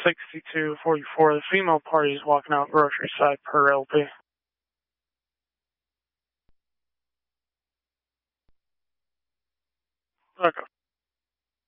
6244. The female party is walking out grocery side per LP. Okay.